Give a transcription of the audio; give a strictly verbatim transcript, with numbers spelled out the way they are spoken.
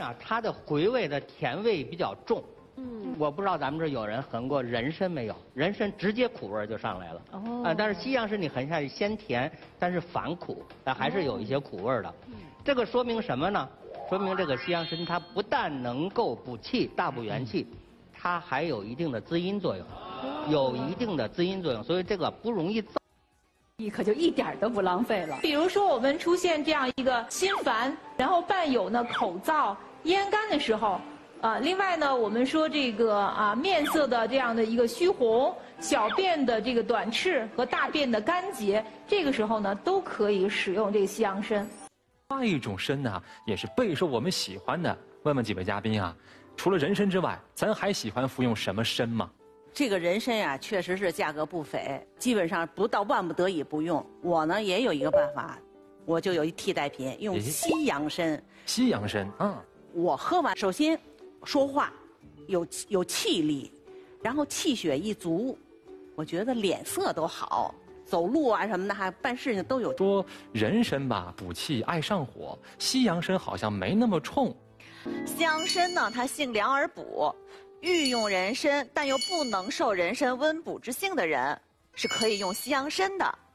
啊，它的回味的甜味比较重。 嗯， 我不知道咱们这有人闻过人参没有？人参直接苦味就上来了。哦。啊，但是西洋参你闻下去鲜甜，但是反苦，但还是有一些苦味的。嗯。这个说明什么呢？说明这个西洋参它不但能够补气、大补元气，它还有一定的滋阴作用，有一定的滋阴作用，所以这个不容易燥。 你可就一点都不浪费了。 比如说我们出现这样一个心烦，然后伴有呢口燥、咽干的时候。啊，另外呢，我们说这个啊面色的这样的一个虚红，小便的这个短赤和大便的干结，这个时候呢都可以使用这个西洋参。 另外一种参呢，也是备受我们喜欢的。问问几位嘉宾啊，除了人参之外，咱还喜欢服用什么参吗？ 这个人参呀、啊，确实是价格不菲，基本上不到万不得已不用。我呢也有一个办法，我就有一替代品，用西洋参。 西洋参，嗯， 我喝完，首先。说话有有气力，然后气血一足，我觉得脸色都好，走路啊什么的，还办事情都有。 说人参吧，补气爱上火，西洋参好像没那么冲。 西洋参呢，它性凉而补，欲用人参但又不能受人参温补之性的人，是可以用西洋参的。